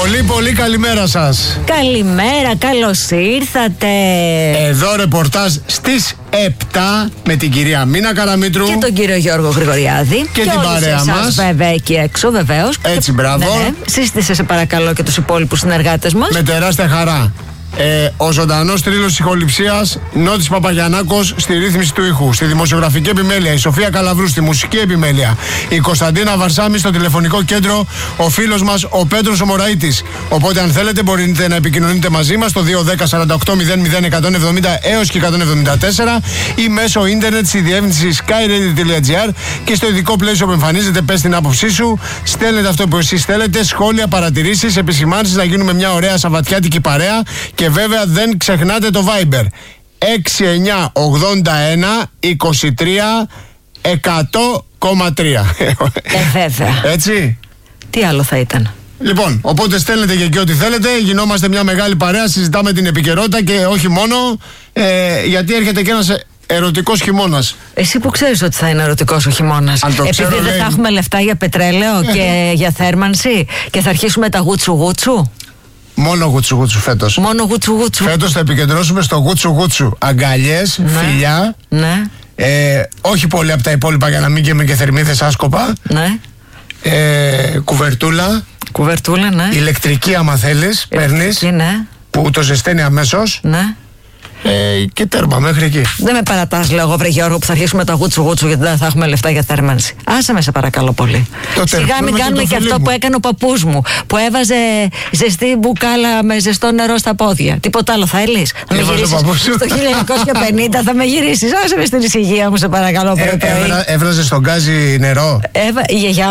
Πολύ καλημέρα σας. Καλημέρα, καλώς ήρθατε. Εδώ ρεπορτάζ στις 7 με την κυρία Μίνα Καραμήτρου Και τον κύριο Γιώργο Γρηγοριάδη. Και την παρέα μας. Βέβαια εκεί έξω, βεβαίως. Έτσι, μπράβο. Ναι. Σύστησε σε παρακαλώ και τους υπόλοιπους συνεργάτες μας. Με τεράστια χαρά. Ο ζωντανός θρύλος της ηχοληψίας Νότης Παπαγιαννάκος στη ρύθμιση του ήχου. Στη δημοσιογραφική επιμέλεια η Σοφία Καλαβρού. Στη μουσική επιμέλεια η Κωνσταντίνα Βαρσάμι. Στο τηλεφωνικό κέντρο ο φίλος μας ο Πέτρος ο Μωραΐτης. Οπότε αν θέλετε μπορείτε να επικοινωνείτε μαζί μας στο 210 48 00 170 έως και 174 ή μέσω ίντερνετ στη διεύθυνση skyradio.gr και στο ειδικό πλαίσιο που εμφανίζεται. Πες την άποψή σου, στέλνετε αυτό που εσείς θέλετε, σχόλια, παρατηρήσεις, επισημάνσεις, να γίνουμε μια ωραία σαββατιάτικη παρέα. Και βέβαια δεν ξεχνάτε το Viber 6981 23 100,3. Βέβαια. Έτσι. Τι άλλο θα ήταν. Λοιπόν, οπότε στέλνετε και εκεί ό,τι θέλετε. Γινόμαστε μια μεγάλη παρέα, συζητάμε την επικαιρότητα και όχι μόνο, γιατί έρχεται και ένας ερωτικός χειμώνας. Εσύ που ξέρεις ότι θα είναι ερωτικός ο χειμώνας. Επειδή δεν θα έχουμε λεφτά για πετρέλαιο και για θέρμανση και θα αρχίσουμε τα γουτσου-γουτσου. Μόνο γουτσου-γουτσου φέτος. Μόνο γουτσου-γουτσου. Φέτος θα επικεντρώσουμε στο γουτσου-γουτσου. Αγκαλιές, φιλιά. Ναι. Όχι πολύ από τα υπόλοιπα για να μην γίνουμε και θερμίδες άσκοπα. Ναι. Κουβερτούλα. Κουβερτούλα, ναι. Ηλεκτρική, άμα θέλεις, παίρνεις. Ναι. Που το ζεσταίνει αμέσως. Ναι. Και τέρμα μέχρι εκεί. Δεν με παρατάς, λέω εγώ, βρε Γιώργο, που θα αρχίσουμε τα γουτσου-γουτσου γιατί δεν θα έχουμε λεφτά για θέρμανση. Άσε με, σε παρακαλώ πολύ. Σιγά μην κάνουμε και αυτό που έκανε ο παππούς μου, που έβαζε ζεστή μπουκάλα με ζεστό νερό στα πόδια. Τίποτα άλλο θα έλεις. Θα με γυρίσεις στο 1950, θα με γυρίσεις. Άσε με στην ησυχία μου, σε παρακαλώ. Έβραζε στον γκάζι νερό. Η γιαγιά